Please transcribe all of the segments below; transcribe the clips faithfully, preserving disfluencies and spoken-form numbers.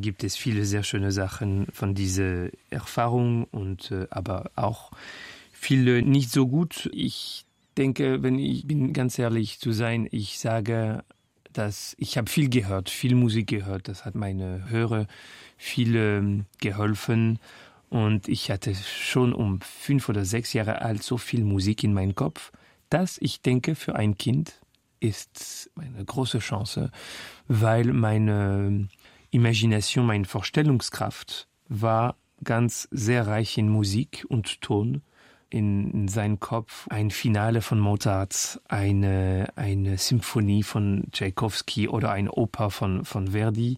gibt es viele sehr schöne Sachen von dieser Erfahrung und äh, aber auch viele nicht so gut. Ich denke, wenn ich bin ganz ehrlich zu sein, ich sage, dass ich habe viel gehört, viel Musik gehört. Das hat meine Hörer viel ähm, geholfen. Und ich hatte schon um fünf oder sechs Jahre alt so viel Musik in meinem Kopf, dass ich denke, für ein Kind ist eine große Chance, weil meine Imagination, meine Vorstellungskraft war ganz sehr reich in Musik und Ton. In, in seinem Kopf ein Finale von Mozart, eine, eine Symphonie von Tchaikovsky oder eine Oper von, von Verdi.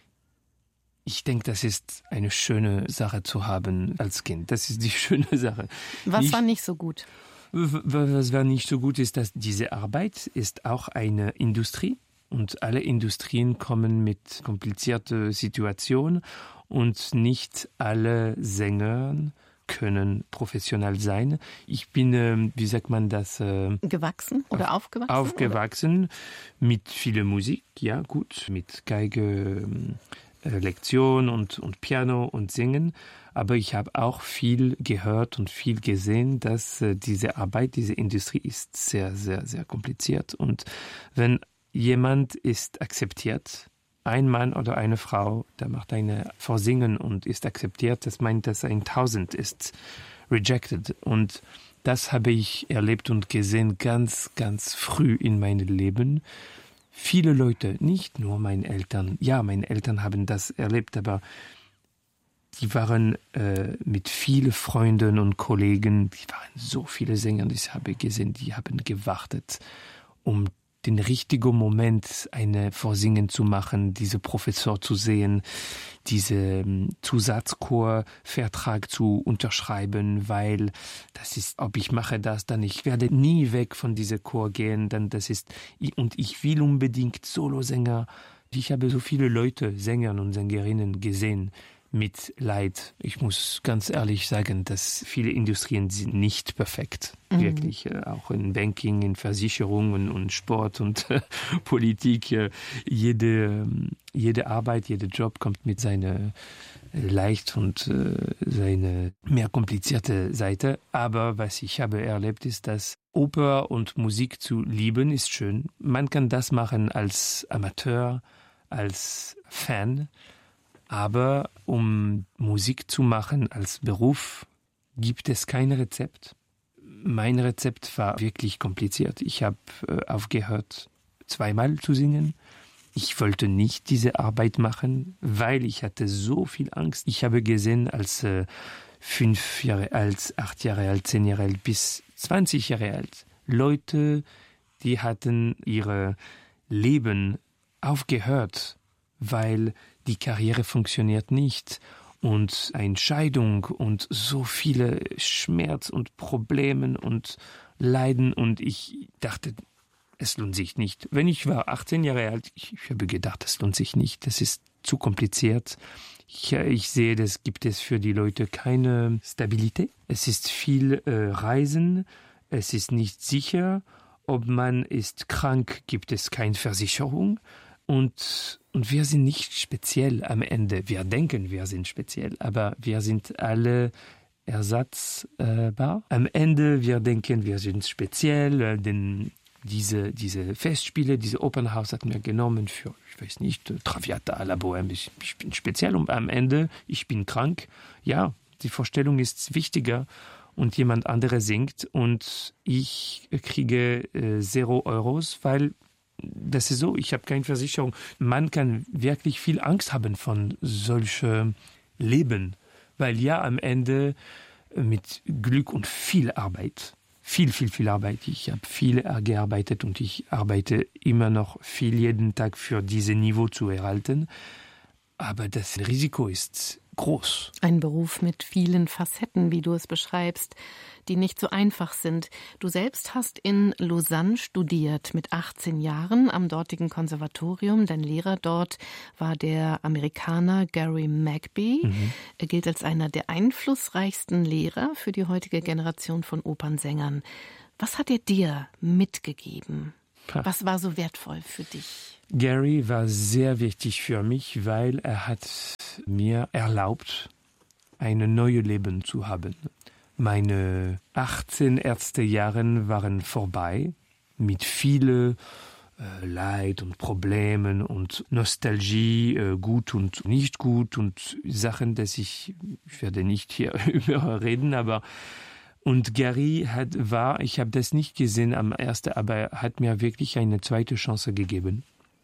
Ich denke, das ist eine schöne Sache zu haben als Kind. Das ist die schöne Sache. Was ich, war nicht so gut? Was war nicht so gut ist, dass diese Arbeit ist auch eine Industrie und alle Industrien kommen mit komplizierten Situationen und nicht alle Sänger können professionell sein. Ich bin, äh, wie sagt man das? Äh, gewachsen oder aufgewachsen? Aufgewachsen oder? Mit viel Musik, ja gut, mit Geige, äh, Lektion und, und Piano und Singen. Aber ich habe auch viel gehört und viel gesehen, dass äh, diese Arbeit, diese Industrie ist sehr, sehr, sehr kompliziert. Und wenn jemand ist akzeptiert, ein Mann oder eine Frau, der macht eine Vorsingen und ist akzeptiert, das meint, dass ein Tausend ist rejected. Und das habe ich erlebt und gesehen ganz, ganz früh in meinem Leben. Viele Leute, nicht nur meine Eltern, ja, meine Eltern haben das erlebt, aber die waren äh, mit vielen Freunden und Kollegen, die waren so viele Sänger, die ich habe gesehen, die haben gewartet, um den richtigen Moment eine Vorsingen zu machen, diese Professor zu sehen, diese Zusatzchorvertrag zu unterschreiben, weil das ist, ob ich mache das, dann ich werde nie weg von diesem Chor gehen, dann das ist, und ich will unbedingt Solosänger. Ich habe so viele Leute, Sänger und Sängerinnen gesehen, mit Leid. Ich muss ganz ehrlich sagen, dass viele Industrien sind nicht perfekt. Mhm. Wirklich. Äh, auch in Banking, in Versicherungen und Sport und äh, Politik. Äh, jede, jede Arbeit, jeder Job kommt mit seiner äh, leicht und äh, seine mehr komplizierte Seite. Aber was ich habe erlebt, ist, dass Oper und Musik zu lieben ist schön. Man kann das machen als Amateur, als Fan. Aber um Musik zu machen als Beruf, gibt es kein Rezept. Mein Rezept war wirklich kompliziert. Ich habe äh, aufgehört, zweimal zu singen. Ich wollte nicht diese Arbeit machen, weil ich hatte so viel Angst. Ich habe gesehen, als äh, fünf Jahre alt, acht Jahre alt, zehn Jahre alt bis zwanzig Jahre alt, Leute, die hatten ihr Leben aufgehört, weil die Karriere funktioniert nicht und eine Scheidung und so viele Schmerz und Probleme und Leiden und ich dachte, es lohnt sich nicht. Wenn ich war achtzehn Jahre alt, ich, ich habe gedacht, es lohnt sich nicht, das ist zu kompliziert. Ich, ich sehe, das gibt es für die Leute keine Stabilität. Es ist viel äh, Reisen, es ist nicht sicher, ob man ist krank, gibt es keine Versicherung. Und, und wir sind nicht speziell am Ende. Wir denken, wir sind speziell, aber wir sind alle ersatzbar. Am Ende, wir denken, wir sind speziell. Denn diese, diese Festspiele, diese Opernhaus hat mir genommen für, ich weiß nicht, Traviata à la Bohème. Ich, ich bin speziell und am Ende, ich bin krank. Ja, die Vorstellung ist wichtiger. Und jemand andere singt und ich kriege äh, zero Euros, weil das ist so, ich habe keine Versicherung. Man kann wirklich viel Angst haben von solchem Leben, weil ja am Ende mit Glück und viel Arbeit, viel, viel, viel Arbeit. Ich habe viel gearbeitet und ich arbeite immer noch viel jeden Tag für dieses Niveau zu erhalten. Aber das Risiko ist groß. Ein Beruf mit vielen Facetten, wie du es beschreibst, die nicht so einfach sind. Du selbst hast in Lausanne studiert, mit achtzehn Jahren am dortigen Konservatorium. Dein Lehrer dort war der Amerikaner Gary Magby. Mhm. Er gilt als einer der einflussreichsten Lehrer für die heutige Generation von Opernsängern. Was hat er dir mitgegeben? Was war so wertvoll für dich? Gary war sehr wichtig für mich, weil er hat hat mir erlaubt, ein neues Leben zu haben. Meine achtzehn ersten Jahre waren vorbei, mit vielen äh, Leid und Problemen und Nostalgie, äh, gut und nicht gut und Sachen, dass ich, ich werde nicht hier über reden, aber und Gary hat, war, ich habe das nicht gesehen am ersten, aber er hat mir wirklich eine zweite Chance gegeben.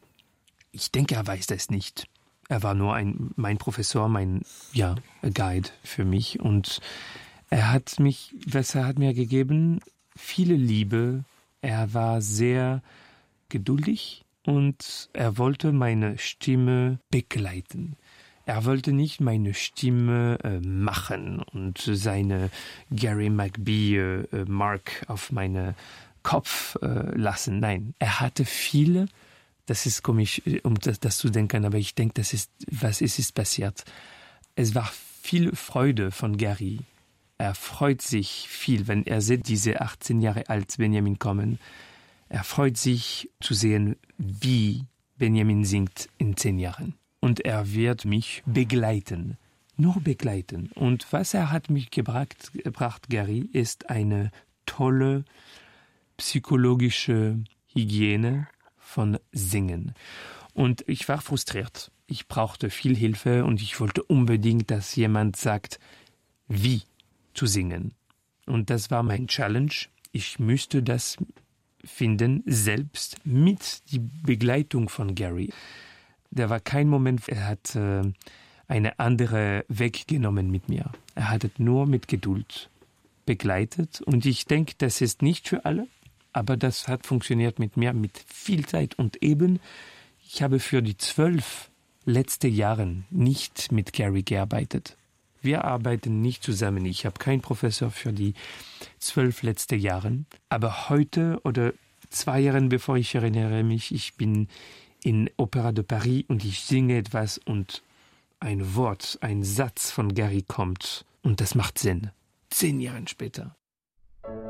Ich denke, er weiß das nicht. Er war nur ein, mein Professor, mein, ja, Guide für mich. Und er hat mich, was er hat mir gegeben, viele Liebe. Er war sehr geduldig und er wollte meine Stimme begleiten. Er wollte nicht meine Stimme äh, machen und seine Gary McBee äh, Mark auf meinen Kopf äh, lassen. Nein, er hatte viele, das ist komisch, um das, das zu denken, aber ich denke, das ist, was ist, ist passiert. Es war viel Freude von Gary. Er freut sich viel, wenn er sieht, diese achtzehn Jahre alt Benjamin kommen. Er freut sich zu sehen, wie Benjamin singt in zehn Jahren. Und er wird mich begleiten, nur begleiten. Und was er hat mich gebracht, gebracht, Gary, ist eine tolle psychologische Hygiene von Singen. Und ich war frustriert. Ich brauchte viel Hilfe und ich wollte unbedingt, dass jemand sagt, wie zu singen. Und das war mein Challenge. Ich müsste das finden, selbst mit die Begleitung von Gary. Da war kein Moment, er hat äh, eine andere weggenommen mit mir. Er hat es nur mit Geduld begleitet. Und ich denke, das ist nicht für alle, aber das hat funktioniert mit mir mit viel Zeit. Und eben, ich habe für die zwölf letzten Jahre nicht mit Gary gearbeitet. Wir arbeiten nicht zusammen. Ich habe keinen Professor für die zwölf letzten Jahre. Aber heute oder zwei Jahre, bevor ich erinnere mich, ich bin in Opéra de Paris und ich singe etwas und ein Wort, ein Satz von Gary kommt und das macht Sinn. Zehn Jahre später.